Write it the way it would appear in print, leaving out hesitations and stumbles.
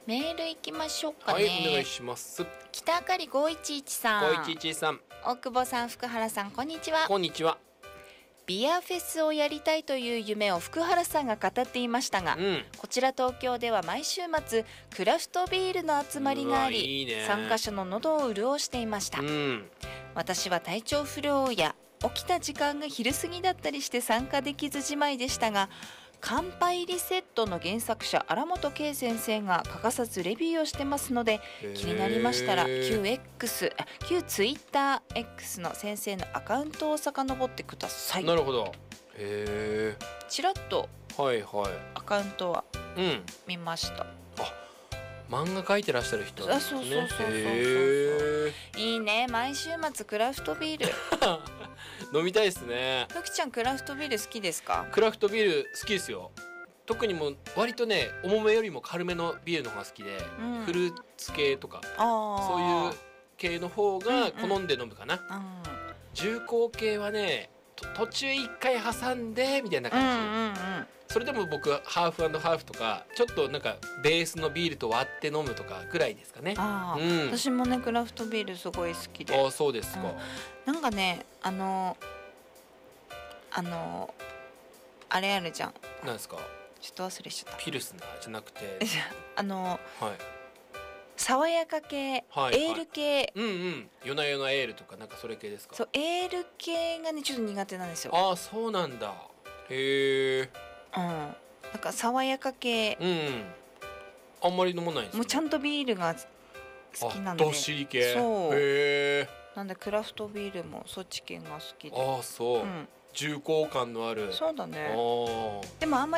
メール行きましょうかね。 はい、お願いします。 北あかり511さん、 511さん、 大久保さん、福原さん、こんにちは。 こんにちは。 ビアフェスをやりたいという夢を福原さんが語っていましたが、こちら東京では毎週末クラフトビールの集まりがあり、 いいね、 参加者の喉を潤していました。私は体調不良や起きた時間が昼過ぎだったりして参加できずじまいでしたが、乾杯リセットの原作者荒本圭先生が欠かさずレビューをしてますので、気になりましたら旧 TwitterX の先生のアカウントを遡ってください。 なるほど。へー、ちらっとアカウントは見ました。 漫画描いてらっしゃる人なんですね。 そういいね。毎週末クラフトビール飲みたいですね。 ふきちゃんクラフトビール好きですか？ クラフトビール好きですよ。特にもう割とね、重めよりも軽めのビールの方が好きで、フルーツ系とかそういう系の方が好んで飲むかな。重厚系はね、途中一回挟んでみたいな感じ、それでも僕はハーフ&ハーフとかちょっとなんかベースのビールと割って飲むとかぐらいですかね。 私もねクラフトビールすごい好きで。 そうですか。 なんかねあれあるじゃん。 なんですか？ ちょっと忘れしちゃった。 ピルスナーじゃなくて爽やか系、エール系、 夜な夜なエールとかなんかそれ系ですか？ そう、エール系がねちょっと苦手なんですよ。 そうなんだ。へえ。 なんか爽やか系、 あんまり飲まないんですね。 もうちゃんとビールが好きなんで。 どっしり系。 そうへえ。 なんでクラフトビールもそっち系が好きで。 そう、重厚感のある。 そうだね。でもあんまり